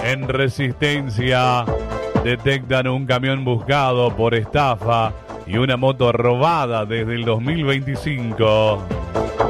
En Resistencia detectan un camión buscado por estafa y una moto robada desde el 2025.